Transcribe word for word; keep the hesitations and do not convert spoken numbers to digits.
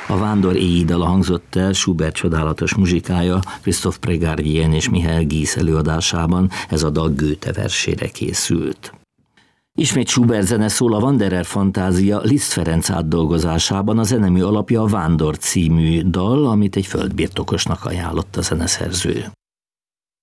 A Vándor éjidala hangzott el Schubert csodálatos muzsikája Christoph Prégardien és Michael Gies előadásában, ez a dal Goethe versére készült. Ismét Schubert zene szól, a Wanderer fantázia Liszt Ferenc átdolgozásában, a zenemű alapja a Vándor című dal, amit egy földbirtokosnak ajánlott a zeneszerző.